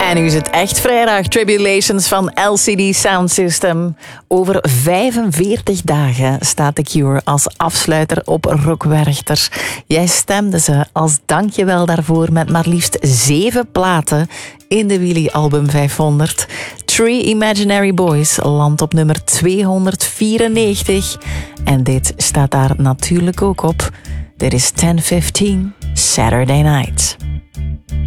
En nu is het echt vrijdag. Tribulations van LCD Sound System. Over 45 dagen staat The Cure als afsluiter op Rock Werchter. Jij stemde ze als dankjewel daarvoor met maar liefst 7 platen in de Willy Album 500. Three Imaginary Boys landt op nummer 294. En dit staat daar natuurlijk ook op. Dit is 10:15 Saturday Night.